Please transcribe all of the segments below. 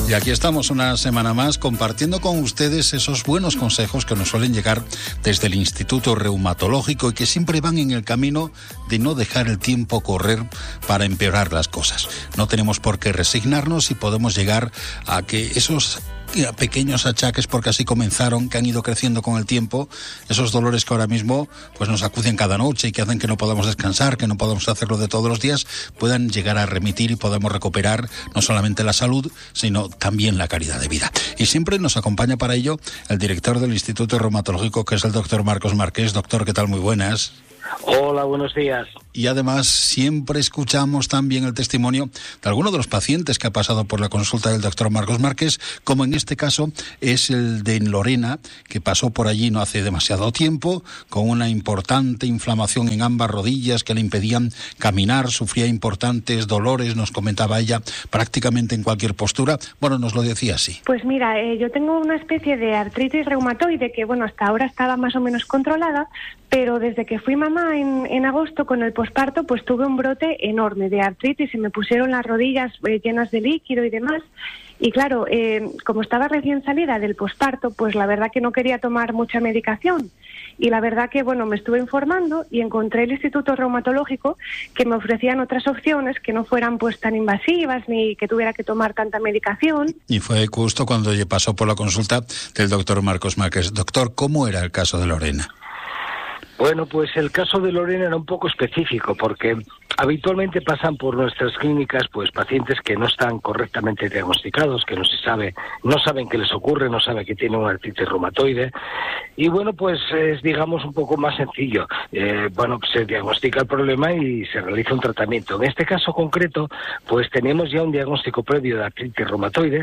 Y aquí estamos una semana más compartiendo con ustedes esos buenos consejos que nos suelen llegar desde el Instituto Reumatológico y que siempre van en el camino de no dejar el tiempo correr para empeorar las cosas. No tenemos por qué resignarnos y podemos llegar a que esos pequeños achaques, porque así comenzaron, que han ido creciendo con el tiempo, esos dolores que ahora mismo pues nos acuden cada noche y que hacen que no podamos descansar, que no podamos hacerlo de todos los días, puedan llegar a remitir y podamos recuperar no solamente la salud, sino también la calidad de vida. Y siempre nos acompaña para ello el director del Instituto Reumatológico, que es el doctor Marcos Márquez. Doctor, ¿qué tal? Muy buenas. Hola, buenos días. Y además siempre escuchamos también el testimonio de alguno de los pacientes que ha pasado por la consulta del doctor Marcos Márquez, como en este caso es el de Lorena, que pasó por allí no hace demasiado tiempo, con una importante inflamación en ambas rodillas que le impedían caminar, sufría importantes dolores, nos comentaba ella, prácticamente en cualquier postura. Bueno, nos lo decía así. Pues mira, yo tengo una especie de artritis reumatoide que, bueno, hasta ahora estaba más o menos controlada, pero desde que fui mamá en agosto con el posparto, pues tuve un brote enorme de artritis y me pusieron las rodillas llenas de líquido y demás. Y claro, como estaba recién salida del posparto, pues la verdad que no quería tomar mucha medicación. Y la verdad que, bueno, me estuve informando y encontré el Instituto Reumatológico que me ofrecían otras opciones que no fueran pues tan invasivas ni que tuviera que tomar tanta medicación. Y fue justo cuando pasó por la consulta del doctor Marcos Márquez. Doctor, ¿cómo era el caso de Lorena? Bueno, pues el caso de Lorena era un poco específico porque habitualmente pasan por nuestras clínicas pues pacientes que no están correctamente diagnosticados, que no saben qué les ocurre, no saben que tienen una artritis reumatoide y bueno, pues es digamos un poco más sencillo. Se diagnostica el problema y se realiza un tratamiento. En este caso concreto, pues tenemos ya un diagnóstico previo de artritis reumatoide,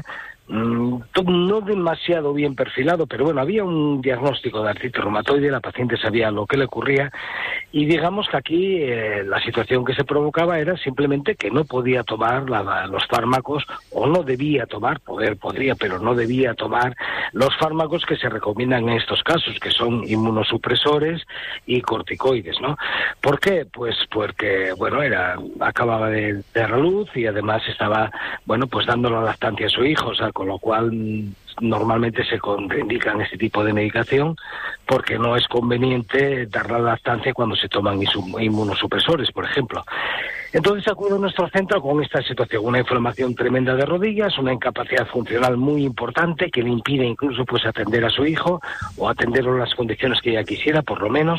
no demasiado bien perfilado, pero bueno, había un diagnóstico de artritis reumatoide, la paciente sabía lo que le ocurría y digamos que aquí la situación que se provocaba era simplemente que no podía tomar los fármacos o no debía tomar, podría, pero no debía tomar los fármacos que se recomiendan en estos casos, que son inmunosupresores y corticoides, ¿no? ¿Por qué? Pues porque, bueno, acababa de dar a luz y además estaba, bueno, pues dando la lactancia a su hijo, o sea, con lo cual normalmente se contraindican este tipo de medicación porque no es conveniente dar la lactancia cuando se toman inmunosupresores, por ejemplo. Entonces acudo a nuestro centro con esta situación, una inflamación tremenda de rodillas, una incapacidad funcional muy importante que le impide incluso pues atender a su hijo o atenderlo en las condiciones que ella quisiera, por lo menos,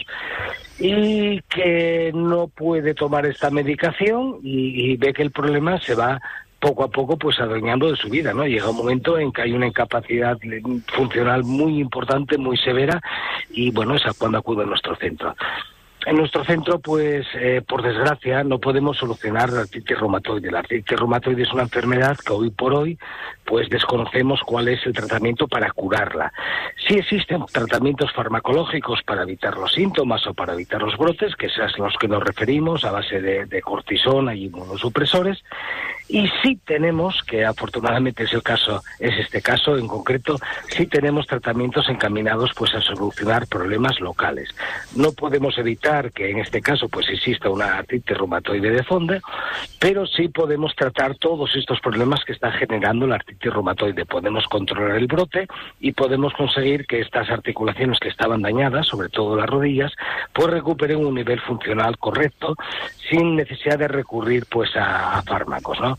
y que no puede tomar esta medicación y ve que el problema se va poco a poco pues adueñando de su vida, ¿no? Llega un momento en que hay una incapacidad funcional muy importante, muy severa y bueno, es cuando acudo a nuestro centro. En nuestro centro, pues, por desgracia, no podemos solucionar la artritis reumatoide. La artritis reumatoide es una enfermedad que hoy por hoy, pues, desconocemos cuál es el tratamiento para curarla. Sí existen tratamientos farmacológicos para evitar los síntomas o para evitar los brotes, que es a los que nos referimos a base de cortisona y inmunosupresores. Y sí tenemos, que afortunadamente es este caso en concreto, sí tenemos tratamientos encaminados pues a solucionar problemas locales. No podemos evitar que en este caso pues exista una artritis reumatoide de fondo, pero sí podemos tratar todos estos problemas que está generando la artritis reumatoide. Podemos controlar el brote y podemos conseguir que estas articulaciones que estaban dañadas, sobre todo las rodillas, pues recuperen un nivel funcional correcto sin necesidad de recurrir pues a fármacos, ¿no?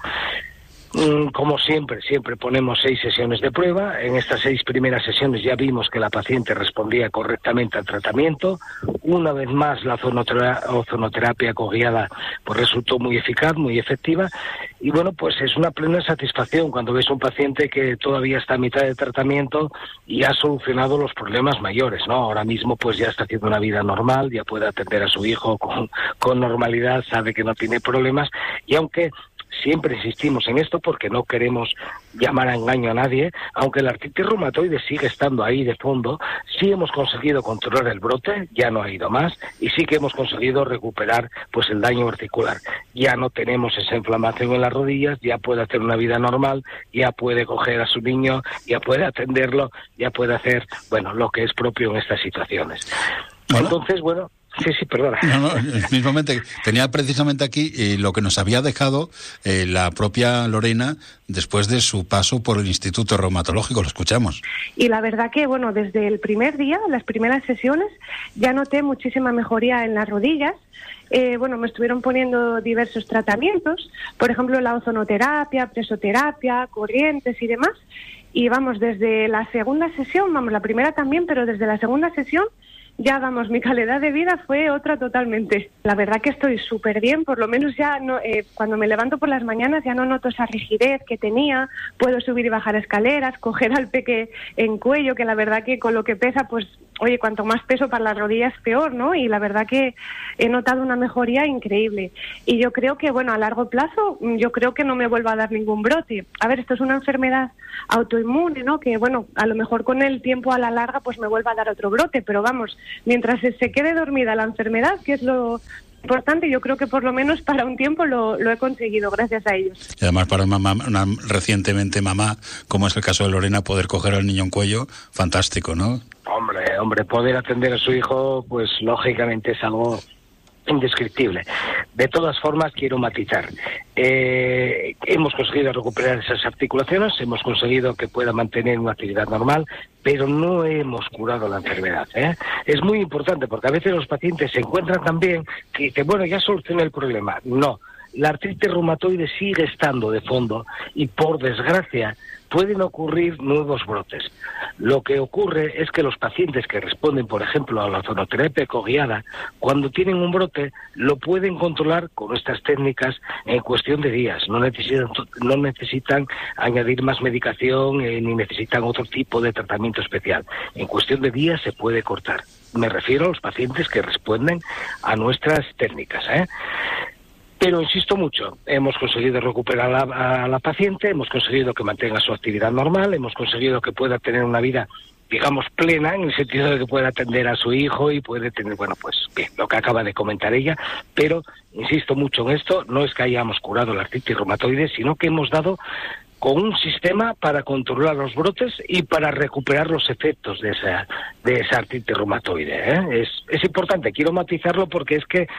Como siempre ponemos 6 sesiones de prueba. En estas 6 primeras sesiones ya vimos que la paciente respondía correctamente al tratamiento. Una vez más la ozonoterapia coguiada pues resultó muy eficaz, muy efectiva. Y bueno, pues es una plena satisfacción cuando ves un paciente que todavía está a mitad de tratamiento y ha solucionado los problemas mayores, ¿no? Ahora mismo pues ya está haciendo una vida normal, ya puede atender a su hijo con normalidad, sabe que no tiene problemas y aunque siempre insistimos en esto porque no queremos llamar a engaño a nadie, aunque la artritis reumatoide sigue estando ahí de fondo, sí hemos conseguido controlar el brote, ya no ha ido más, y sí que hemos conseguido recuperar pues el daño articular. Ya no tenemos esa inflamación en las rodillas, ya puede hacer una vida normal, ya puede coger a su niño, ya puede atenderlo, ya puede hacer, bueno, lo que es propio en estas situaciones. Bueno. Entonces, bueno, Sí, perdona. No, mismamente, tenía precisamente aquí lo que nos había dejado la propia Lorena después de su paso por el Instituto Reumatológico. Lo escuchamos. Y la verdad que, bueno, desde el primer día, las primeras sesiones, ya noté muchísima mejoría en las rodillas. Me estuvieron poniendo diversos tratamientos, por ejemplo, la ozonoterapia, presoterapia, corrientes y demás. Y vamos, desde la segunda sesión, la primera también, pero desde la segunda sesión, ya vamos, mi calidad de vida fue otra totalmente. La verdad que estoy súper bien, por lo menos ya no, cuando me levanto por las mañanas ya no noto esa rigidez que tenía, puedo subir y bajar escaleras, coger al peque en cuello, que la verdad que con lo que pesa, pues, oye, cuanto más peso para las rodillas peor, ¿no? Y la verdad que he notado una mejoría increíble. Y yo creo que, bueno, a largo plazo, yo creo que no me vuelva a dar ningún brote. A ver, esto es una enfermedad autoinmune, ¿no? Que, bueno, a lo mejor con el tiempo a la larga, pues me vuelva a dar otro brote, pero vamos, mientras se quede dormida la enfermedad, que es lo importante, yo creo que por lo menos para un tiempo lo he conseguido gracias a ellos. Y además para recientemente mamá, como es el caso de Lorena, poder coger al niño en cuello, fantástico, ¿no? Hombre, poder atender a su hijo, pues lógicamente es algo indescriptible. De todas formas, quiero matizar. Hemos conseguido recuperar esas articulaciones, hemos conseguido que pueda mantener una actividad normal, pero no hemos curado la enfermedad. Es muy importante porque a veces los pacientes se encuentran tan bien que dicen, bueno, ya solucioné el problema. No, la artritis reumatoide sigue estando de fondo y, por desgracia, pueden ocurrir nuevos brotes. Lo que ocurre es que los pacientes que responden, por ejemplo, a la ozonoterapia coguiada, cuando tienen un brote, lo pueden controlar con estas técnicas en cuestión de días. No necesitan añadir más medicación ni necesitan otro tipo de tratamiento especial. En cuestión de días se puede cortar. Me refiero a los pacientes que responden a nuestras técnicas, Pero insisto mucho, hemos conseguido recuperar a la paciente, hemos conseguido que mantenga su actividad normal, hemos conseguido que pueda tener una vida, digamos, plena, en el sentido de que pueda atender a su hijo y puede tener, bueno, pues bien, lo que acaba de comentar ella, pero insisto mucho en esto, no es que hayamos curado la artritis reumatoide, sino que hemos dado con un sistema para controlar los brotes y para recuperar los efectos de esa artritis reumatoide. Es importante, quiero matizarlo porque es que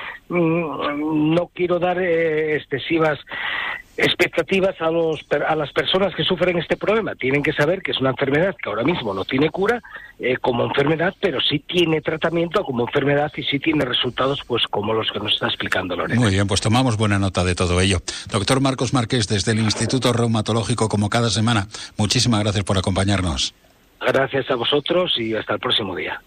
no quiero dar excesivas expectativas a las personas que sufren este problema. Tienen que saber que es una enfermedad que ahora mismo no tiene cura como enfermedad, pero sí tiene tratamiento como enfermedad y sí tiene resultados pues como los que nos está explicando Lorena. Muy bien, pues tomamos buena nota de todo ello. Doctor Marcos Marqués, desde el Instituto Reumatológico, como cada semana, muchísimas gracias por acompañarnos. Gracias a vosotros y hasta el próximo día.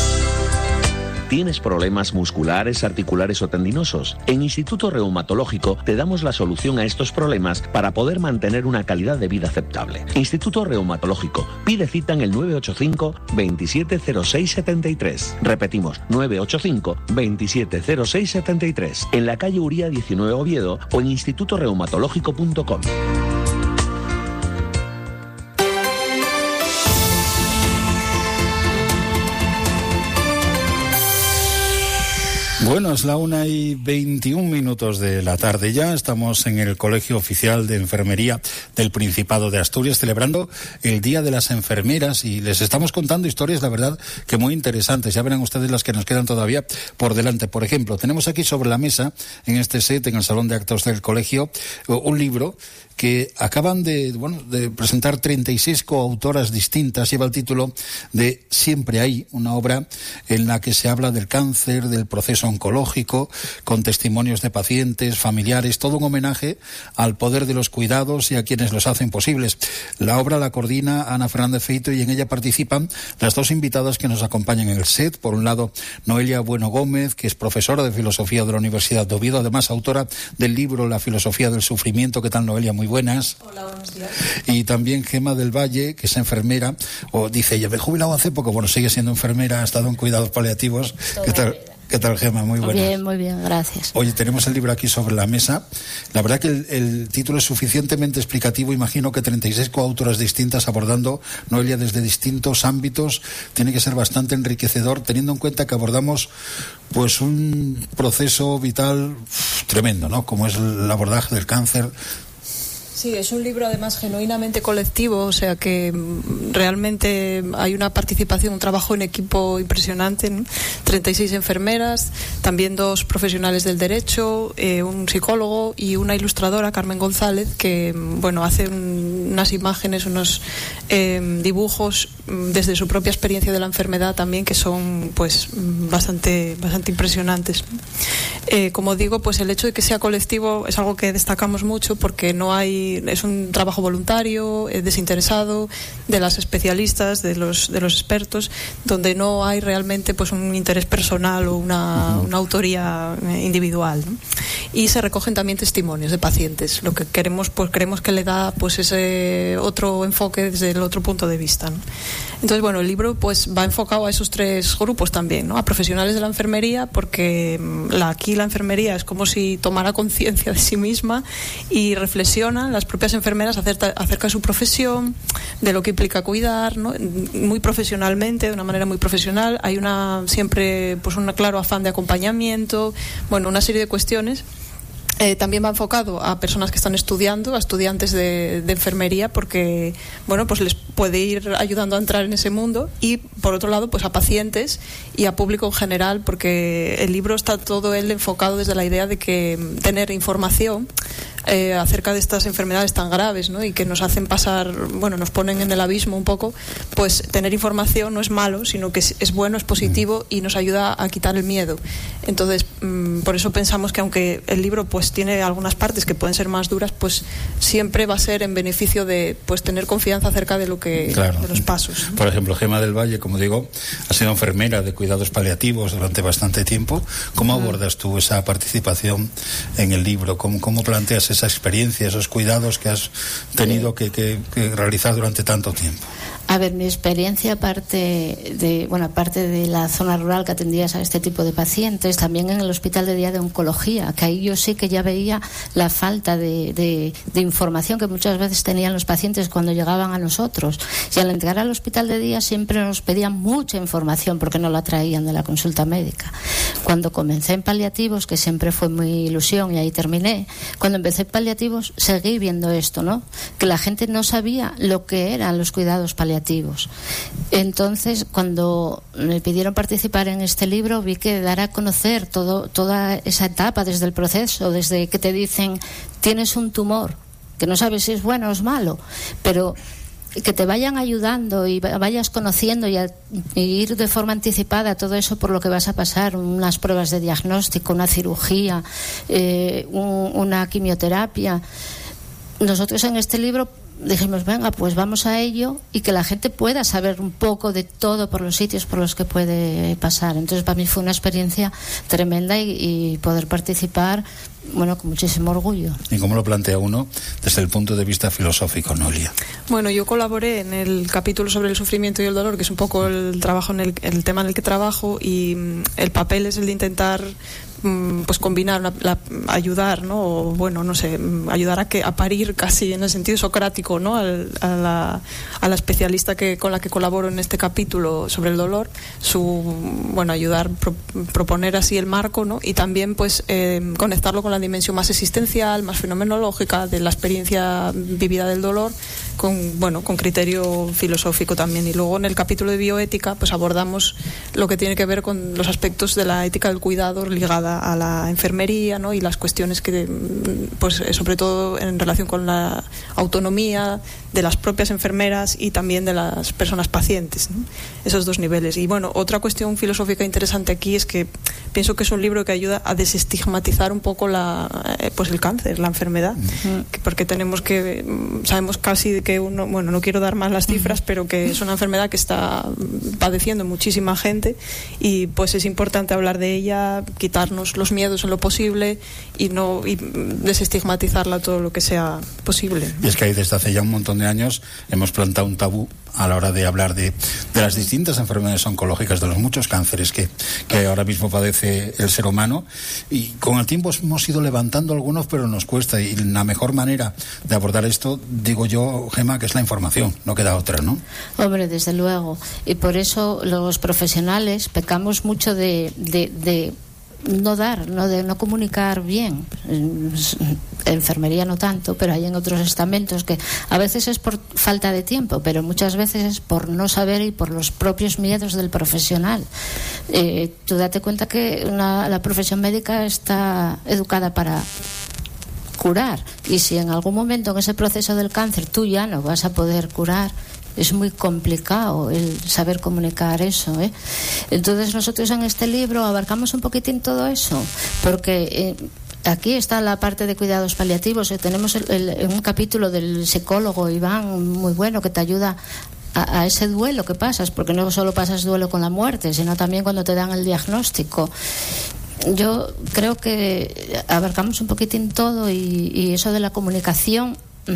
¿Tienes problemas musculares, articulares o tendinosos? En Instituto Reumatológico te damos la solución a estos problemas para poder mantener una calidad de vida aceptable. Instituto Reumatológico. Pide cita en el 985-270673. Repetimos, 985-270673. En la calle Uría 19 Oviedo o en institutoreumatológico.com. Bueno, es la 1:21 de la tarde ya. Estamos en el Colegio Oficial de Enfermería del Principado de Asturias celebrando el Día de las Enfermeras y les estamos contando historias, la verdad, que muy interesantes. Ya verán ustedes las que nos quedan todavía por delante. Por ejemplo, tenemos aquí sobre la mesa, en este set, en el Salón de Actos del Colegio, un libro que acaban de presentar 36 coautoras distintas. Lleva el título de Siempre hay, una obra en la que se habla del cáncer, del proceso oncológico, con testimonios de pacientes, familiares, todo un homenaje al poder de los cuidados y a quienes los hacen posibles. La obra la coordina Ana Fernández Feito y en ella participan las dos invitadas que nos acompañan en el set. Por un lado, Noelia Bueno Gómez, que es profesora de Filosofía de la Universidad de Oviedo, además autora del libro La Filosofía del Sufrimiento. ¿Qué tal, Noelia? Muy buenas. Hola, buenos días. Y también Gemma del Valle, que es enfermera, o dice ella, me he jubilado hace poco, bueno, sigue siendo enfermera, ha estado en cuidados paliativos. ¿Qué tal, Gemma? Muy buenas. Muy bien, gracias. Oye, tenemos el libro aquí sobre la mesa. La verdad que el título es suficientemente explicativo. Imagino que 36 coautoras distintas abordando, Noelia, desde distintos ámbitos. Tiene que ser bastante enriquecedor, teniendo en cuenta que abordamos pues un proceso vital tremendo, ¿no? Como es el abordaje del cáncer. Sí, es un libro además genuinamente colectivo, o sea que realmente hay una participación, un trabajo en equipo impresionante, ¿no? 36 enfermeras, también 2 profesionales del derecho, un psicólogo y una ilustradora, Carmen González, que bueno, hace unas imágenes, unos dibujos desde su propia experiencia de la enfermedad también, que son pues bastante impresionantes. Como digo, pues el hecho de que sea colectivo es algo que destacamos mucho, porque es un trabajo voluntario, desinteresado, de las especialistas, de los expertos, donde no hay realmente pues un interés personal o una autoría individual, ¿no? Y se recogen también testimonios de pacientes. Lo que queremos, pues creemos que le da pues ese otro enfoque desde el otro punto de vista, ¿no? Entonces, bueno, el libro pues va enfocado a esos 3 grupos también, ¿no? A profesionales de la enfermería, porque aquí la enfermería es como si tomara conciencia de sí misma y reflexionan las propias enfermeras acerca de su profesión, de lo que implica cuidar, ¿no? Muy profesionalmente, de una manera muy profesional. Hay siempre pues un claro afán de acompañamiento, bueno, una serie de cuestiones. También va enfocado a personas que están estudiando, a estudiantes de enfermería, porque bueno, pues les puede ir ayudando a entrar en ese mundo, y por otro lado pues a pacientes y a público en general, porque el libro está todo él enfocado desde la idea de que tener información acerca de estas enfermedades tan graves, ¿no? Y que nos hacen pasar, bueno, nos ponen en el abismo un poco, pues tener información no es malo, sino que es bueno, es positivo y nos ayuda a quitar el miedo. Entonces, por eso pensamos que aunque el libro pues tiene algunas partes que pueden ser más duras, pues siempre va a ser en beneficio de pues tener confianza acerca de lo que claro. De los pasos. Por ejemplo, Gemma del Valle, como digo, ha sido enfermera de cuidados paliativos durante bastante tiempo. ¿Cómo abordas tú esa participación en el libro? ¿Cómo planteas esa experiencia, esos cuidados que has tenido que realizar durante tanto tiempo? A ver, mi experiencia, aparte de la zona rural que atendías a este tipo de pacientes, también en el hospital de día de oncología, que ahí yo sí que ya veía la falta de información que muchas veces tenían los pacientes cuando llegaban a nosotros. Y al entrar al hospital de día siempre nos pedían mucha información porque no la traían de la consulta médica. Cuando comencé en paliativos, que siempre fue mi ilusión y ahí terminé, cuando empecé en paliativos seguí viendo esto, ¿no? Que la gente no sabía lo que eran los cuidados paliativos. Entonces, cuando me pidieron participar en este libro, vi que dar a conocer toda esa etapa desde el proceso, desde que te dicen tienes un tumor, que no sabes si es bueno o es malo, pero que te vayan ayudando y vayas conociendo y ir de forma anticipada todo eso por lo que vas a pasar, unas pruebas de diagnóstico, una cirugía, una quimioterapia. Nosotros en este libro dijimos, venga, pues vamos a ello, y que la gente pueda saber un poco de todo por los sitios por los que puede pasar. Entonces, para mí fue una experiencia tremenda y poder participar, bueno, con muchísimo orgullo. ¿Y cómo lo plantea uno desde el punto de vista filosófico, Noelia? Bueno, yo colaboré en el capítulo sobre el sufrimiento y el dolor, que es un poco el trabajo el tema en el que trabajo, y el papel es el de intentar pues combinar, ayudar, ¿no? O, bueno, no sé, ayudar a parir casi en el sentido socrático, ¿no? A la especialista con la que colaboro en este capítulo sobre el dolor, ayudar, proponer así el marco, ¿no? Y también pues conectarlo con la dimensión más existencial, más fenomenológica de la experiencia vivida del dolor, con criterio filosófico también. Y luego en el capítulo de bioética pues abordamos lo que tiene que ver con los aspectos de la ética del cuidado ligada a la enfermería, ¿no? Y las cuestiones que pues sobre todo en relación con la autonomía de las propias enfermeras y también de las personas pacientes, ¿no? Esos 2 niveles. Y bueno, otra cuestión filosófica interesante aquí es que pienso que es un libro que ayuda a desestigmatizar un poco el cáncer, la enfermedad, porque sabemos casi que uno, bueno, no quiero dar más las cifras, pero que es una enfermedad que está padeciendo muchísima gente, y pues es importante hablar de ella, quitarnos los miedos en lo posible y desestigmatizarla todo lo que sea posible. Y es que ahí desde hace ya un montón de años hemos plantado un tabú a la hora de hablar de las distintas enfermedades oncológicas, de los muchos cánceres que ahora mismo padece el ser humano, y con el tiempo hemos ido levantando algunos, pero nos cuesta, y la mejor manera de abordar esto, digo yo, Gemma, que es la información, no queda otra, ¿no? Hombre, desde luego, y por eso los profesionales pecamos mucho de no comunicar bien. Enfermería no tanto, pero hay en otros estamentos que a veces es por falta de tiempo, pero muchas veces es por no saber y por los propios miedos del profesional. Tú date cuenta que la profesión médica está educada para curar, y si en algún momento en ese proceso del cáncer tú ya no vas a poder curar, es muy complicado el saber comunicar eso, ¿eh? Entonces nosotros en este libro abarcamos un poquitín todo eso, porque aquí está la parte de cuidados paliativos. Tenemos un capítulo del psicólogo Iván muy bueno que te ayuda a ese duelo que pasas, porque no solo pasas duelo con la muerte, sino también cuando te dan el diagnóstico. Yo creo que abarcamos un poquitín todo, y eso de la comunicación,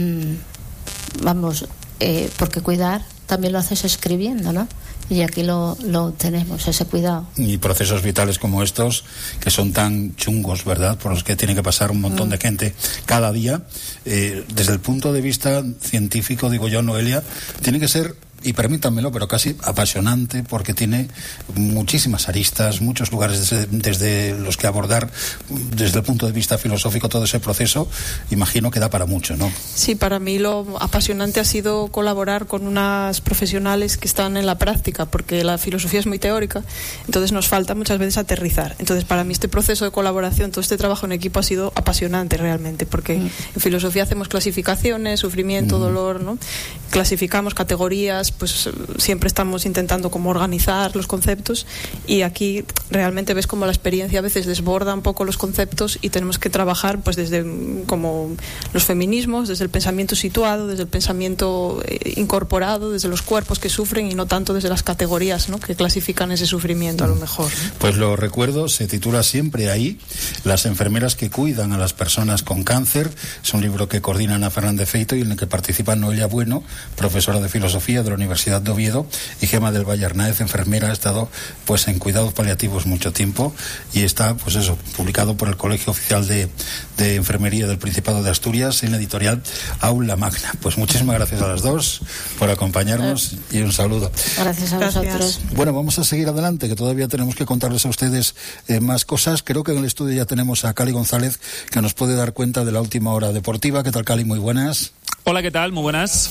porque cuidar también lo haces escribiendo, ¿no? Y aquí lo tenemos, ese cuidado. Y procesos vitales como estos, que son tan chungos, ¿verdad?, por los que tiene que pasar un montón de gente cada día, desde el punto de vista científico, digo yo, Noelia, tiene que ser, y permítanmelo, pero casi apasionante, porque tiene muchísimas aristas, muchos lugares desde los que abordar desde el punto de vista filosófico todo ese proceso. Imagino que da para mucho, ¿no? Sí, para mí lo apasionante ha sido colaborar con unas profesionales que están en la práctica, porque la filosofía es muy teórica, entonces nos falta muchas veces aterrizar. Entonces para mí este proceso de colaboración, todo este trabajo en equipo ha sido apasionante realmente, porque en filosofía hacemos clasificaciones, sufrimiento, dolor, ¿no? Clasificamos categorías, pues siempre estamos intentando como organizar los conceptos, y aquí realmente ves como la experiencia a veces desborda un poco los conceptos, y tenemos que trabajar pues desde como los feminismos, desde el pensamiento situado, desde el pensamiento incorporado, desde los cuerpos que sufren, y no tanto desde las categorías, ¿no?, que clasifican ese sufrimiento a lo mejor, ¿no? Pues lo recuerdo, se titula Siempre ahí, las enfermeras que cuidan a las personas con cáncer. Es un libro que coordina Ana Fernández Feito y en el que participa Noelia Bueno, profesora de filosofía de la Universidad de Oviedo, y Gema del Valle Arnáez, enfermera. Ha estado pues en cuidados paliativos mucho tiempo, y está pues eso, publicado por el Colegio Oficial de Enfermería del Principado de Asturias en la editorial Aula Magna. Pues muchísimas gracias a las dos por acompañarnos y un saludo. Gracias a vosotros. Bueno, vamos a seguir adelante, que todavía tenemos que contarles a ustedes más cosas. Creo que en el estudio ya tenemos a Cali González, que nos puede dar cuenta de la última hora deportiva. ¿Qué tal, Cali? Muy buenas. Hola, ¿qué tal? Muy buenas.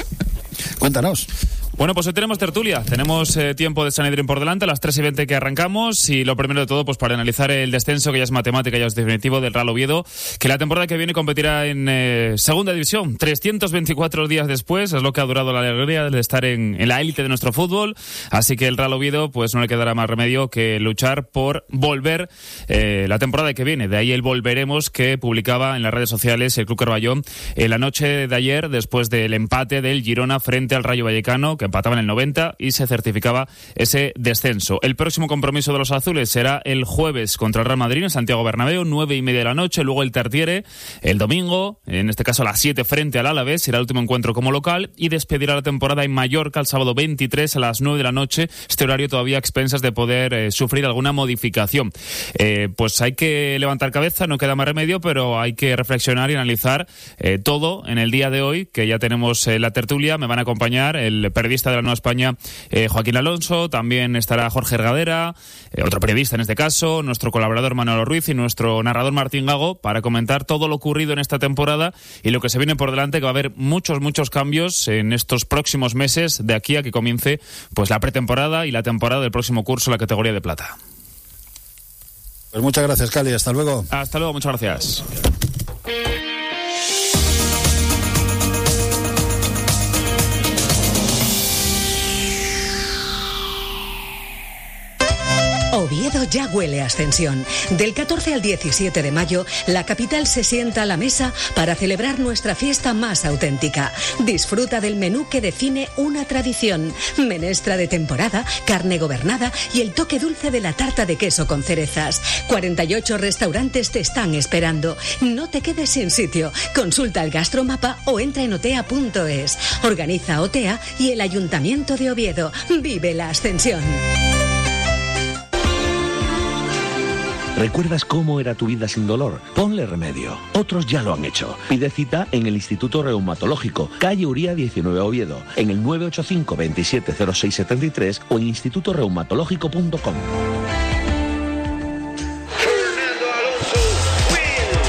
Cuéntanos. Bueno, pues hoy tenemos tertulia, tenemos tiempo de Sanedrín por delante, a las 3:20 que arrancamos, y lo primero de todo, pues para analizar el descenso, que ya es matemática, ya es definitivo, del Real Oviedo, que la temporada que viene competirá en segunda división, 324 días después, es lo que ha durado la alegría de estar en la élite de nuestro fútbol, así que el Real Oviedo, pues no le quedará más remedio que luchar por volver la temporada que viene, de ahí el volveremos que publicaba en las redes sociales el Club Carballón en la noche de ayer, después del empate del Girona frente al Rayo Vallecano, que empataba en el 90 y se certificaba ese descenso. El próximo compromiso de los azules será el jueves contra el Real Madrid en Santiago Bernabéu, 9:30 de la noche, luego el Tartiere el domingo, en este caso a las 7 frente al Alavés, será el último encuentro como local, y despedirá la temporada en Mallorca el sábado 23 a las 9 de la noche, este horario todavía a expensas de poder sufrir alguna modificación. Pues hay que levantar cabeza, no queda más remedio, pero hay que reflexionar y analizar todo en el día de hoy, que ya tenemos la tertulia. Me van a acompañar el periodista de la Nueva España, Joaquín Alonso, también estará Jorge Ergadera, otro periodista en este caso, nuestro colaborador Manolo Ruiz y nuestro narrador Martín Gago, para comentar todo lo ocurrido en esta temporada y lo que se viene por delante, que va a haber muchos cambios en estos próximos meses, de aquí a que comience pues la pretemporada y la temporada del próximo curso, la categoría de plata. Pues muchas gracias, Cali, hasta luego. Hasta luego, muchas gracias. Oviedo ya huele a ascensión. Del 14 al 17 de mayo, la capital se sienta a la mesa para celebrar nuestra fiesta más auténtica. Disfruta del menú que define una tradición. Menestra de temporada, carne gobernada y el toque dulce de la tarta de queso con cerezas. 48 restaurantes te están esperando. No te quedes sin sitio. Consulta el gastromapa o entra en otea.es. Organiza Otea y el Ayuntamiento de Oviedo. Vive la ascensión. ¿Recuerdas cómo era tu vida sin dolor? Ponle remedio. Otros ya lo han hecho. Pide cita en el Instituto Reumatológico, calle Uría 19 Oviedo, en el 985 27 06 73 o en institutoreumatológico.com.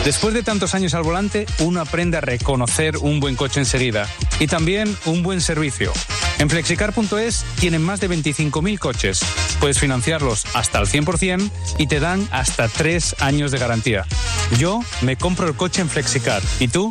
Después de tantos años al volante, uno aprende a reconocer un buen coche enseguida y también un buen servicio. En Flexicar.es tienen más de 25.000 coches. Puedes financiarlos hasta al 100% y te dan hasta 3 años de garantía. Yo me compro el coche en Flexicar. ¿Y tú?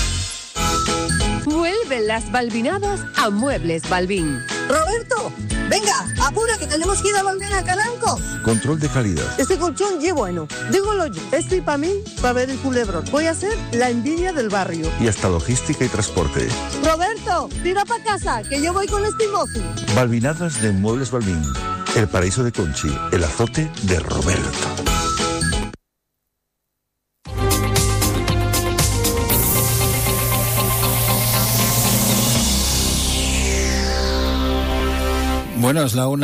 Vuelven las balbinadas a Muebles Balbín. Roberto, venga, apura que tenemos que ir a volver a Calanco. Control de calidad. Este colchón es bueno. Dígolo yo. Estoy para mí, para ver el culebrón. Voy a ser la envidia del barrio. Y hasta logística y transporte. Roberto, tira para casa, que yo voy con este mozo. Balbinadas de Muebles Balbín. El paraíso de Conchi. El azote de Roberto. Bueno, es la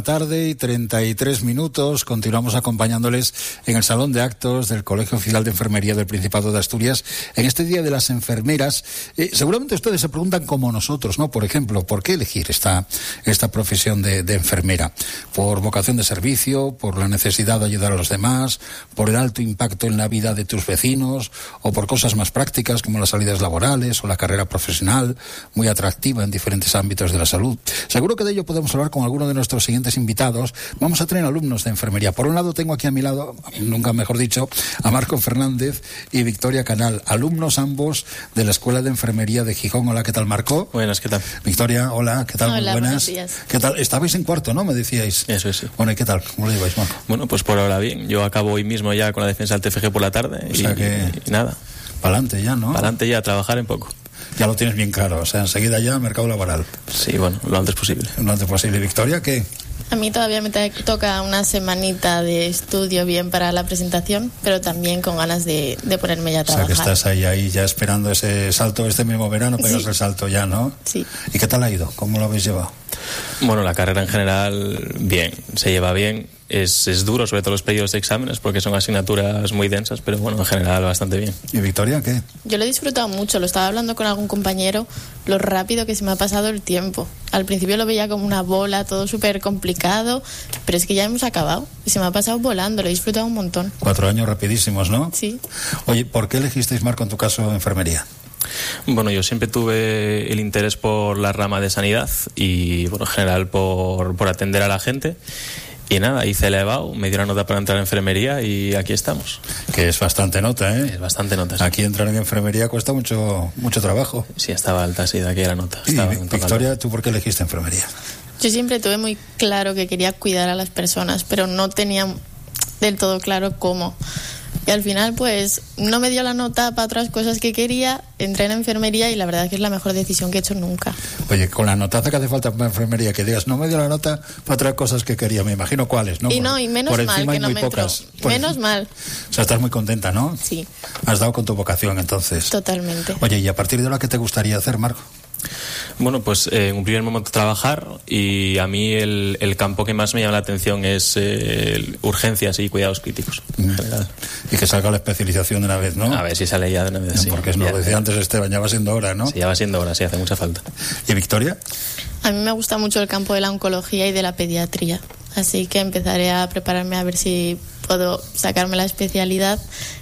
1:33 p.m. Continuamos acompañándoles en el Salón de Actos del Colegio Oficial de Enfermería del Principado de Asturias en este Día de las Enfermeras. Seguramente ustedes se preguntan como nosotros, ¿no? Por ejemplo, ¿por qué elegir esta profesión de enfermera? ¿Por vocación de servicio? ¿Por la necesidad de ayudar a los demás? ¿Por el alto impacto en la vida de tus vecinos? ¿O por cosas más prácticas como las salidas laborales o la carrera profesional muy atractiva en diferentes ámbitos de la salud? Seguro que de ello podemos hablar con alguno de nuestros siguientes invitados. Vamos a tener alumnos de enfermería. Por un lado tengo aquí a mi lado, nunca mejor dicho, a Marco Fernández y Victoria Canal, alumnos ambos de la Escuela de Enfermería de Gijón. Hola, ¿qué tal, Marco? Buenas, ¿qué tal? Victoria, hola, ¿qué tal? Hola, muy buenas. buenos días. ¿Qué tal? Estabais en cuarto, ¿no? Me decíais. Eso es, sí. Bueno, ¿y qué tal? ¿Cómo lo lleváis, Marco? Bueno, pues por ahora bien. Yo acabo hoy mismo ya con la defensa del TFG por la tarde. O sea que... y nada. Pa'lante ya, ¿no? Pa'lante ya, a trabajar en poco. Ya lo tienes bien claro, o sea, enseguida ya mercado laboral. Sí, bueno, lo antes posible. Lo antes posible. Victoria, ¿qué? A mí todavía me toca una semanita de estudio bien para la presentación, pero también con ganas de ponerme ya a trabajar. O sea, que estás ahí ya esperando ese salto, este mismo verano, pegas el salto ya, ¿no? Sí. ¿Y qué tal ha ido? ¿Cómo lo habéis llevado? Bueno, la carrera en general, bien, se lleva bien. Es duro, sobre todo los periodos de exámenes, porque son asignaturas muy densas, pero bueno, en general bastante bien. ¿Y Victoria, qué? Yo lo he disfrutado mucho, lo estaba hablando con algún compañero, lo rápido que se me ha pasado el tiempo. Al principio lo veía como una bola, todo súper complicado, pero es que ya hemos acabado y se me ha pasado volando, lo he disfrutado un montón. 4 años rapidísimos, ¿no? Sí. Oye, ¿por qué elegisteis, Marco, en tu caso, enfermería? Bueno, yo siempre tuve el interés por la rama de sanidad y, bueno, en general por atender a la gente. Y nada, hice el EBAU, me dio la nota para entrar en enfermería y aquí estamos. Que es bastante nota, ¿eh? Es bastante nota, sí. Aquí entrar en enfermería cuesta mucho trabajo. Sí, estaba alta, sí, de aquí la nota. Y Victoria, ¿tú por qué elegiste enfermería? Yo siempre tuve muy claro que quería cuidar a las personas, pero no tenía del todo claro cómo. Y al final, pues, no me dio la nota para otras cosas que quería, entré en enfermería y la verdad que es la mejor decisión que he hecho nunca. Oye, con la notaza que hace falta para enfermería, que digas, no me dio la nota para otras cosas que quería, me imagino cuáles, ¿no? Y menos mal que no me entró. Menos mal. O sea, estás muy contenta, ¿no? Sí. Has dado con tu vocación, entonces. Totalmente. Oye, ¿y a partir de ahora qué te gustaría hacer, Marco? Bueno, pues en un primer momento trabajar, y a mí el campo que más me llama la atención es urgencias y cuidados críticos en general. Y que salga la especialización de una vez, ¿no? A ver si sale ya de una vez, sí. Porque lo decía antes Esteban, ya va siendo hora, ¿no? Sí, ya va siendo hora, sí, hace mucha falta. ¿Y Victoria? A mí me gusta mucho el campo de la oncología y de la pediatría, así que empezaré a prepararme a ver si puedo sacarme la especialidad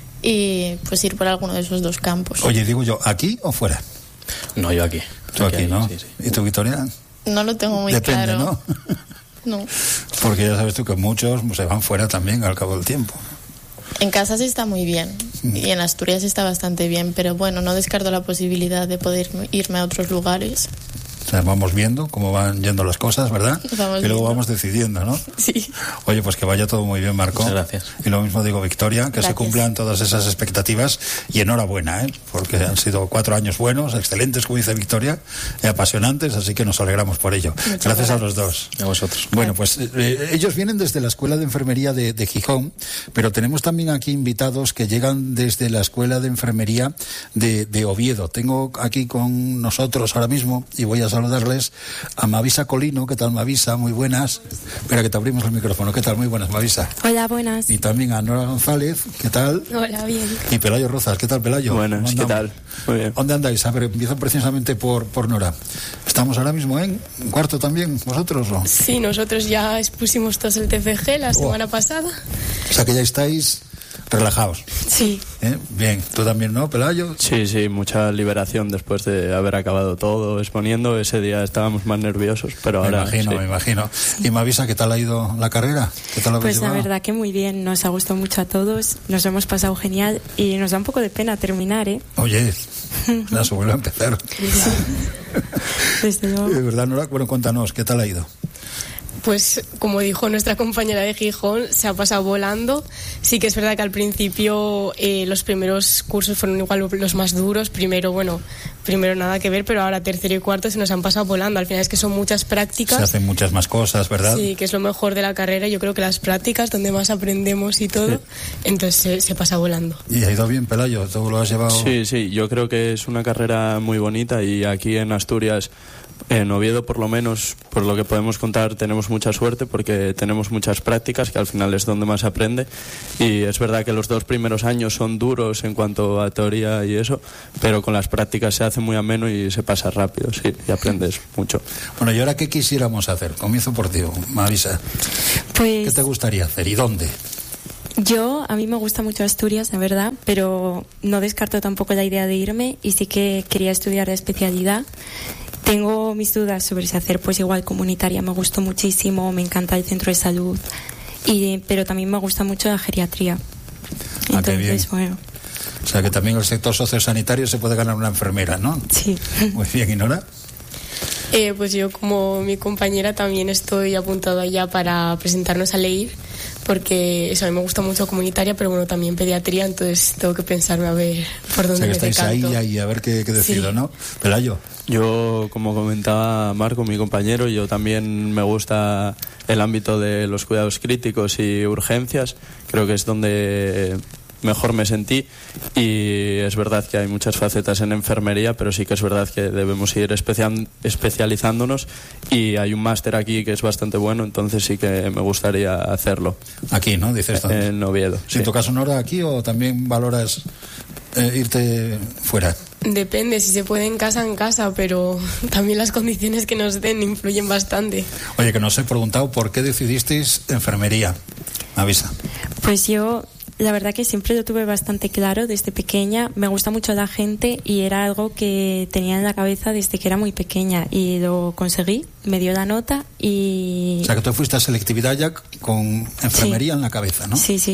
y pues ir por alguno de esos dos campos. Oye, digo yo, ¿aquí o fuera? No, yo aquí. Tú aquí, ¿no? Sí, sí. ¿Y tú, Victoria? No lo tengo muy Depende, claro. ¿no? No. Porque ya sabes tú que muchos se van fuera también al cabo del tiempo. En casa sí está muy bien y en Asturias está bastante bien, pero bueno, no descarto la posibilidad de poder irme a otros lugares. O sea, vamos viendo cómo van yendo las cosas, ¿verdad? Y luego vamos decidiendo, ¿no? Sí. Oye, pues que vaya todo muy bien, Marco. Muchas gracias. Y lo mismo digo, Victoria, que Gracias. se cumplan todas esas expectativas y enhorabuena, ¿eh? Porque han sido 4 años buenos, excelentes, como dice Victoria, y apasionantes, así que nos alegramos por ello. Gracias a los dos. A vosotros. Bueno, pues ellos vienen desde la Escuela de Enfermería de Gijón, pero tenemos también aquí invitados que llegan desde la Escuela de Enfermería de Oviedo. Tengo aquí con nosotros ahora mismo, y voy a saludarles, a Mavisa Colino. ¿Qué tal, Mavisa? Muy buenas. Espera que te abrimos el micrófono. ¿Qué tal? Muy buenas, Mavisa. Hola, buenas. Y también a Nora González. ¿Qué tal? Hola, bien. Y Pelayo Rozas. ¿Qué tal, Pelayo? Buenas, ¿qué tal? Muy bien. ¿Dónde andáis? A ver, empiezo precisamente por Nora. ¿Estamos ahora mismo en cuarto también, vosotros, o? Sí, nosotros ya expusimos todos el TFG la semana pasada. O sea que ya estáis relajados. Sí. Bien, ¿tú también no, Pelayo? Sí, mucha liberación después de haber acabado todo exponiendo. Ese día estábamos más nerviosos, pero ahora... Me imagino. Y Mavisa, ¿qué tal ha ido la carrera? ¿Qué tal Pues la verdad que muy bien, nos ha gustado mucho a todos, nos hemos pasado genial y nos da un poco de pena terminar, ¿eh? Oye, se vuelve a empezar. Desde luego. De verdad, Nora, bueno, cuéntanos, ¿qué tal ha ido? Pues como dijo nuestra compañera de Gijón, se ha pasado volando. Sí que es verdad que al principio los primeros cursos fueron igual los más duros. Primero nada que ver, pero ahora tercero y cuarto se nos han pasado volando. Al final es que son muchas prácticas. Se hacen muchas más cosas, ¿verdad? Sí, que es lo mejor de la carrera. Yo creo que las prácticas, donde más aprendemos y todo, entonces se pasa volando. ¿Y ha ido bien, Pelayo? ¿Tú lo has llevado? Sí, yo creo que es una carrera muy bonita y aquí en Asturias... En Oviedo, por lo menos, por lo que podemos contar, tenemos mucha suerte porque tenemos muchas prácticas, que al final es donde más se aprende. Y es verdad que los 2 primeros años son duros en cuanto a teoría y eso, pero con las prácticas se hace muy ameno y se pasa rápido, sí, y aprendes mucho. Bueno, ¿y ahora qué quisiéramos hacer? Comienzo por ti, Mavisa. Pues... ¿Qué te gustaría hacer y dónde? A mí me gusta mucho Asturias, la verdad, pero no descarto tampoco la idea de irme y sí que quería estudiar la especialidad. Tengo mis dudas sobre si hacer pues igual comunitaria, me gustó muchísimo, me encanta el centro de salud, pero también me gusta mucho la geriatría. Entonces, qué bien. Bueno. O sea que también en el sector sociosanitario se puede ganar una enfermera, ¿no? Sí. Muy bien, ¿y Nora? Pues yo, como mi compañera, también estoy apuntada ya para presentarnos a LEIR, porque eso, a mí me gusta mucho comunitaria, pero bueno, también pediatría, entonces tengo que pensarme a ver por dónde me decanto. O sea, que estáis ahí y a ver qué decido, sí. ¿No? Pelayo. Yo, como comentaba Marco, mi compañero, yo también me gusta el ámbito de los cuidados críticos y urgencias. Creo que es donde mejor me sentí y es verdad que hay muchas facetas en enfermería, pero sí que es verdad que debemos ir especializándonos y hay un máster aquí que es bastante bueno, entonces sí que me gustaría hacerlo. Aquí, ¿no? Dices tú. En Oviedo. ¿En tu caso, Nora, aquí o también valoras irte fuera? Depende, si se puede en casa, pero también las condiciones que nos den influyen bastante. Oye, que nos he preguntado por qué decidisteis enfermería. Avisa. Pues yo... La verdad que siempre lo tuve bastante claro desde pequeña. Me gusta mucho la gente y era algo que tenía en la cabeza desde que era muy pequeña y lo conseguí, me dio la nota y... O sea, que tú fuiste a selectividad ya con enfermería en la cabeza, ¿no? Sí.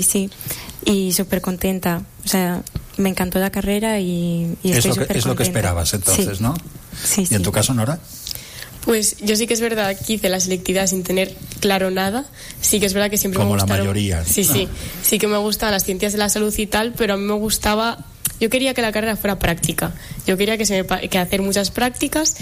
Y súper contenta. O sea, me encantó la carrera y estoy súper contenta. Es lo que esperabas entonces, sí. ¿No? Sí. ¿Y en tu caso, Nora? Pues yo sí que es verdad que hice la selectividad sin tener claro nada. Sí que es verdad que siempre como me gustaron... Como la mayoría. Sí que me gustaban las ciencias de la salud y tal, pero a mí me gustaba... Yo quería que la carrera fuera práctica. Yo quería que hacer muchas prácticas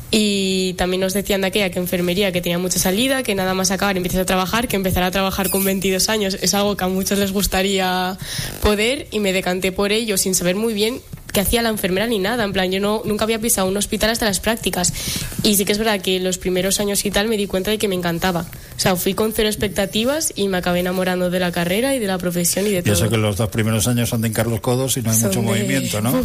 y también nos decían de aquella que enfermería, que tenía mucha salida, que nada más acabar empiezas a trabajar, que empezar a trabajar con 22 años es algo que a muchos les gustaría poder y me decanté por ello sin saber muy bien qué hacía la enfermera ni nada. En plan, yo nunca había pisado un hospital hasta las prácticas y sí que es verdad que los primeros años y tal me di cuenta de que me encantaba. O sea, fui con 0 expectativas y me acabé enamorando de la carrera y de la profesión y de todo. Yo sé que los 2 primeros años son de hincar los codos y no hay mucho movimiento, ¿no?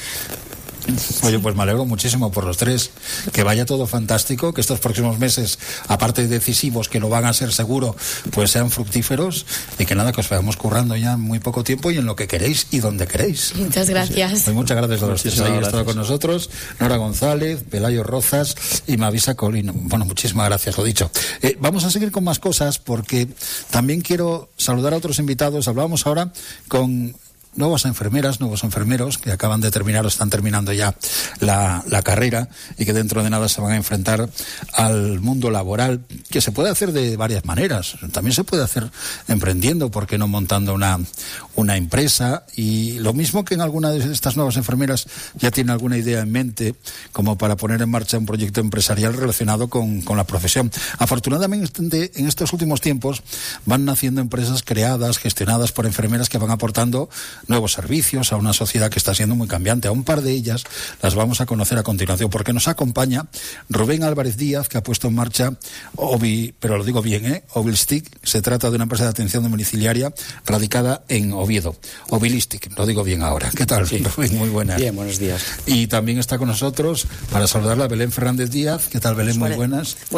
Oye, pues me alegro muchísimo por los 3, que vaya todo fantástico, que estos próximos meses, aparte de decisivos, que lo van a ser seguro, pues sean fructíferos y que nada, que os vayamos currando ya en muy poco tiempo y en lo que queréis y donde queréis. Muchas gracias. Pues muchas gracias a los 3 ahí estado con nosotros, Nora González, Pelayo Rozas y Mavisa Colino. Bueno, muchísimas gracias, lo dicho. Vamos a seguir con más cosas porque también quiero saludar a otros invitados. Hablábamos ahora con nuevas enfermeras, nuevos enfermeros que acaban de terminar o están terminando ya la carrera y que dentro de nada se van a enfrentar al mundo laboral, que se puede hacer de varias maneras. También se puede hacer emprendiendo, ¿por qué no montando una empresa? Y lo mismo que en alguna de estas nuevas enfermeras ya tiene alguna idea en mente como para poner en marcha un proyecto empresarial relacionado con la profesión. Afortunadamente, en estos últimos tiempos van naciendo empresas creadas, gestionadas por enfermeras que van aportando nuevos servicios a una sociedad que está siendo muy cambiante. A un par de ellas las vamos a conocer a continuación, porque nos acompaña Rubén Álvarez Díaz, que ha puesto en marcha pero lo digo bien, Ovilistic. Se trata de una empresa de atención domiciliaria radicada en Oviedo. Ovilistic, lo digo bien ahora. ¿Qué tal, sí. Rubén? Muy buenas. Bien, buenos días. Y también está con nosotros, para saludarla, Belén Fernández Díaz. ¿Qué tal, Belén? Muy buenas. Buenas.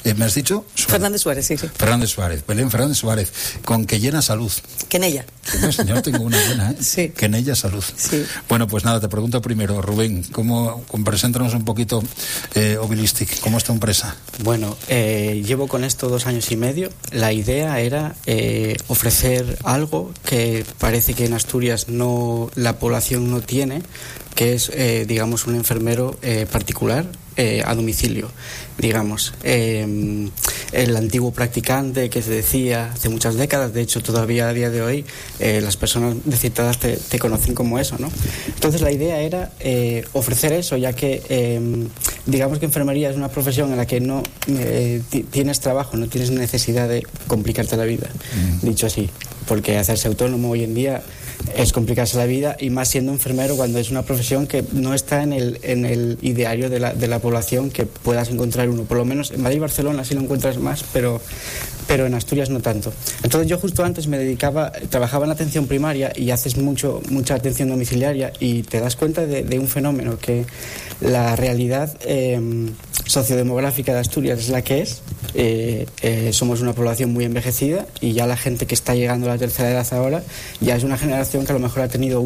¿Me has dicho? Fernández Suárez, sí. Fernández Suárez, Belén Fernández Suárez, con Quenella Salud. Quenella. Yo tengo una buena, ¿eh? Sí. Quenella Salud. Sí. Bueno, pues nada, te pregunto primero, Rubén, preséntanos un poquito Ovilistic, ¿cómo está empresa? Bueno, llevo con esto 2 años y medio. La idea era ofrecer algo que parece que en Asturias la población no tiene, que es, digamos, un enfermero particular a domicilio, digamos. El antiguo practicante que se decía hace muchas décadas, de hecho todavía a día de hoy las personas de cierta edad te conocen como eso, ¿no? Entonces la idea era ofrecer eso, ya que digamos que enfermería es una profesión en la que no tienes trabajo, no tienes necesidad de complicarte la vida, dicho así, porque hacerse autónomo hoy en día es complicarse la vida, y más siendo enfermero, cuando es una profesión que no está en el ideario de la población que puedas encontrar uno. Por lo menos en Madrid y Barcelona sí lo encuentras más, pero en Asturias no tanto. Entonces yo justo antes trabajaba en atención primaria y haces mucha atención domiciliaria, y te das cuenta de un fenómeno, que la realidad sociodemográfica de Asturias es la que es. Somos una población muy envejecida, y ya la gente que está llegando a la tercera edad ahora ya es una generación que a lo mejor ha tenido